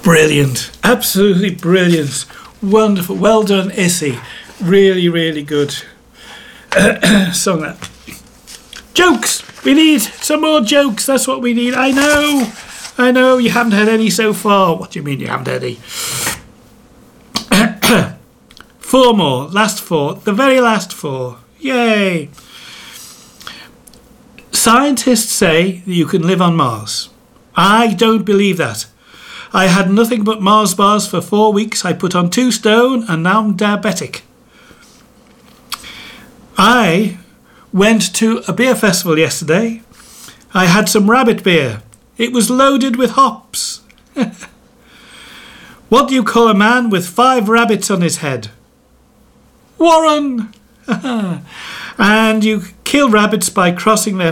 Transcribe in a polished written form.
Brilliant. Absolutely brilliant. Wonderful. Well done, Issy. Really, really good. Sung that. Jokes. We need some more jokes. That's what we need. I know. You haven't had any so far. What do you mean you haven't had any? 4 more. Last 4. The very last 4. Yay. Scientists say that you can live on Mars. I don't believe that. I had nothing but Mars bars for 4 weeks. I put on 2 stone and now I'm diabetic. I went to a beer festival yesterday. I had some rabbit beer. It was loaded with hops. What do you call a man with 5 rabbits on his head? Warren! And you kill rabbits by crossing their